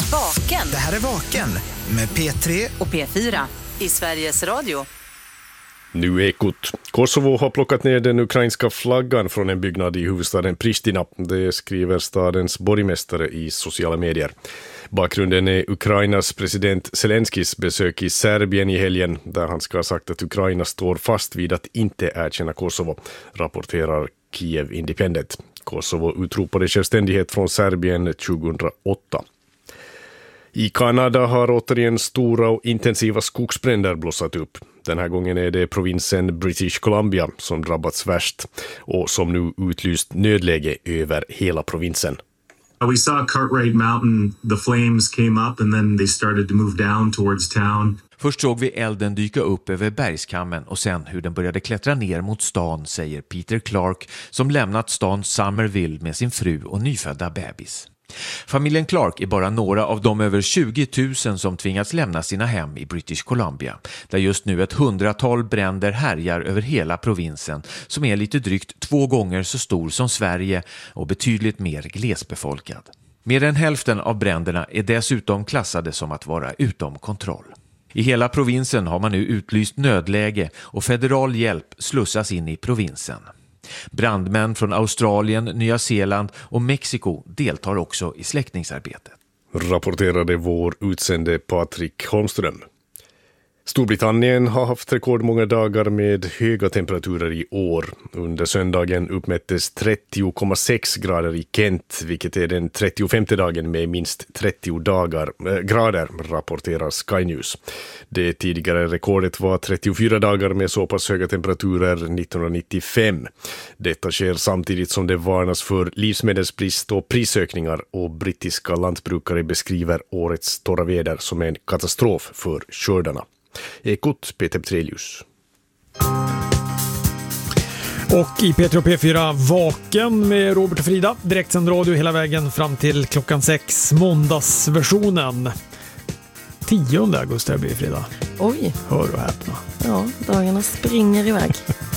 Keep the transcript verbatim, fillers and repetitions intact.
Vaken. Det här är Vaken med P tre och P fyra i Sveriges Radio. Nu Ekot. Kosovo har plockat ner den ukrainska flaggan från en byggnad i huvudstaden Pristina. Det skriver stadens borgmästare i sociala medier. Bakgrunden är Ukrainas president Zelenskis besök i Serbien i helgen, där han ska ha sagt att Ukraina står fast vid att inte erkänna Kosovo, rapporterar Kiev Independent. Kosovo utropade självständighet från Serbien tjugohundraåtta. I Kanada har återigen stora och intensiva skogsbränder blossat upp. Den här gången är det provinsen British Columbia som drabbats värst och som nu utlyst nödläge över hela provinsen. We saw Cartwright Mountain, the flames came up and then they started to move down towards town. Först såg vi elden dyka upp över bergskammen och sen hur den började klättra ner mot stan, säger Peter Clark som lämnat stan Somerville med sin fru och nyfödda bebis. Familjen Clark är bara några av de över tjugo tusen som tvingats lämna sina hem i British Columbia, där just nu ett hundratal bränder härjar över hela provinsen som är lite drygt två gånger så stor som Sverige och betydligt mer glesbefolkad. Mer än hälften av bränderna är dessutom klassade som att vara utom kontroll. I hela provinsen har man nu utlyst nödläge och federal hjälp slussas in i provinsen. Brandmän från Australien, Nya Zeeland och Mexiko deltar också i släckningsarbetet. Rapporterade vår utsände Patrik Holmström. Storbritannien har haft rekordmånga dagar med höga temperaturer i år. Under söndagen uppmättes trettio komma sex grader i Kent, vilket är den trettiofemte dagen med minst trettio dagar, äh, grader, rapporterar Sky News. Det tidigare rekordet var trettiofyra dagar med så pass höga temperaturer nittonhundranittiofem. Detta sker samtidigt som det varnas för livsmedelsbrist och prisökningar, och brittiska lantbrukare beskriver årets torra väder som en katastrof för skördarna. Ekot, Peter Petrelius. Och i P tre och P fyra Vaken med Robert och Frida. Direktsänd radio hela vägen fram till klockan sex. Måndagsversionen. tionde augusti blir Frida. Oj. Hör och häpna. Ja, dagarna springer iväg.